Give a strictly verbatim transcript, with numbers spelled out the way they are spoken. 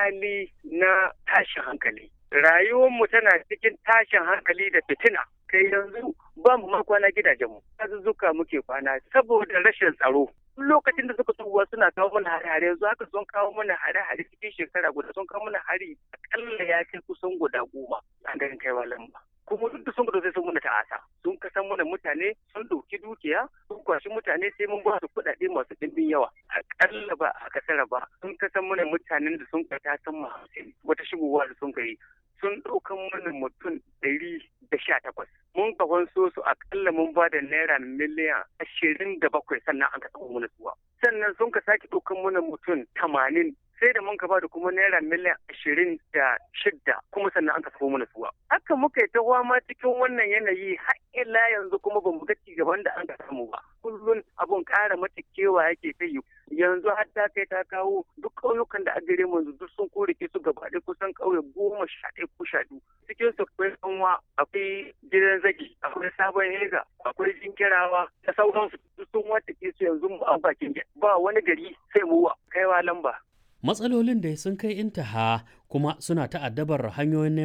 hali na tashin hankali. Rayuwarmu tana cikin tashin hankali da fitina. Kai yanzu ba mu ma kwana gidajenmu, azuzzuka muke kwana saboda rashin tsaro. Lokacin da suka tuwa suna kawo mana hare-hare, yanzu haka sun kawo mana hare-hare cikin shekara guda, sun kawo mana hari akalla ya kai kusan guda goma a garin Kaiwa Lamba. Kuma duk da sun gudu sai sun muna ta'asa, sun kasan mana mutane, sun ɗauki dukiya, sun kwashi mutane sai mun ba su kuɗaɗe masu ɗimbin yawa. Akalla ba a kasara ba, sun kasan mana mutanen da sun kai ta san hamsin wata shigowa da sun kai. Sun ɗaukan mana mutum ɗari da sha takwas. Mun kafan so su akalla mun ba da naira miliyan ashirin da bakwai sannan an ka taɓa mana suwa. Sannan sun ka sake ɗaukan mana mutum tamanin sai da mun ka ba da kuma naira miliyan ashirin da shidda kuma sannan an ka taɓa mana suwa. Haka muka yi ta ma cikin wannan yanayi har ila yanzu kuma ba mu ga ci gaban da an ka samu ba. Kullum abun ƙara mata kewa yake ta yi. Yanzu har ta kai ta kawo duk ƙauyukan da a gare mu yanzu duk sun korike su gaba ɗaya kusan ƙauye goma sha ɗaya ko sha biyu. Cikin su akwai kanwa, akwai gidan zagi, akwai sabon hega, akwai jinkirawa da sauransu duk sun wata ke su yanzu mu an bakin ba wani gari sai mu Kaiwa Lamba. Matsalolin da sun kai intaha kuma suna ta'addabar hanyoyin